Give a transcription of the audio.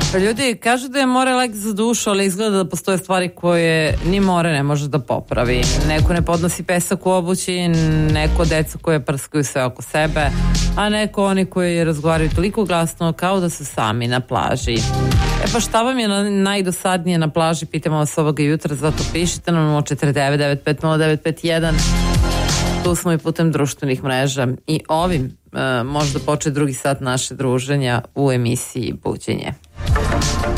Pa ljudi kažu da je more lek za dušu, ali izgleda da postoje stvari koje ni more ne može da popravi. Neko ne podnosi pesak u obući, neko deca koje prskaju sve oko sebe, a neko oni koji razgovaraju toliko glasno kao da su sami na plaži. Pa šta vam je najdosadnije na plaži, pitamo vas ovoga jutra, zato pišite nam 049950951. Tu smo i putem društvenih mreža i ovim možda počne drugi sat naše druženja u emisiji Buđenje.